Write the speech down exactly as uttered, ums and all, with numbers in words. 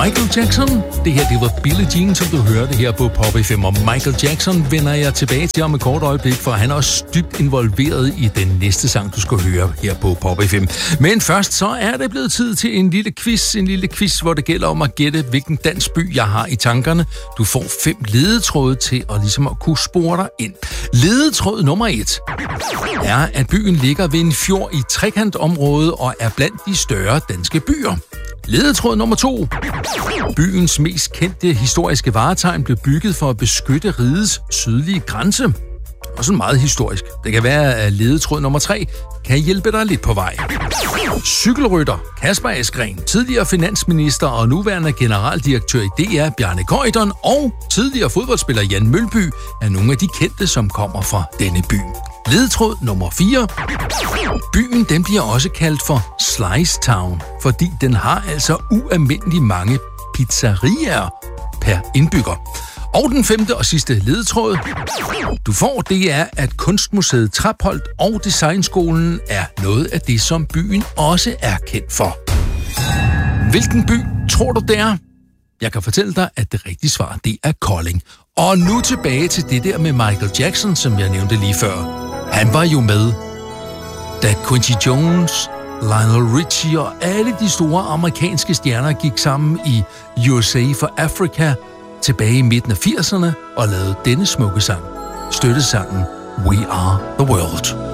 Michael Jackson. Det her, det var Billie Jean, som du hørte her på Pop F M. Og Michael Jackson vender jeg tilbage til om et kort øjeblik, for han er også dybt involveret i den næste sang, du skal høre her på Pop F M. Men først så er det blevet tid til en lille quiz. En lille quiz, hvor det gælder om at gætte, hvilken dansk by jeg har i tankerne. Du får fem ledetråde til at ligesom at kunne spore dig ind. Ledetråd nummer et er, at byen ligger ved en fjord i trekantområdet og er blandt de større danske byer. Ledetråd nummer to. Byens mest kendte historiske varetegn blev bygget for at beskytte rigets sydlige grænse. Og sådan meget historisk. Det kan være, at ledetråd nummer tre kan hjælpe dig lidt på vej. Cykelrytter Kasper Asgreen, tidligere finansminister og nuværende generaldirektør i D R Bjarne Corydon og tidligere fodboldspiller Jan Mølby er nogle af de kendte, som kommer fra denne by. Ledetråd nummer fire. Byen den bliver også kaldt for Slice Town, fordi den har altså ualmindelig mange pizzerier per indbygger. Og den femte og sidste ledetråd, du får, det er, at Kunstmuseet Trapholt og Designskolen er noget af det, som byen også er kendt for. Hvilken by tror du det er? Jeg kan fortælle dig, at det rigtige svar, det er Kolding. Og nu tilbage til det der med Michael Jackson, som jeg nævnte lige før. Han var jo med, da Quincy Jones, Lionel Richie og alle de store amerikanske stjerner gik sammen i U S A for Africa tilbage i midten af firserne og lavede denne smukke sang, støttesangen We Are The World.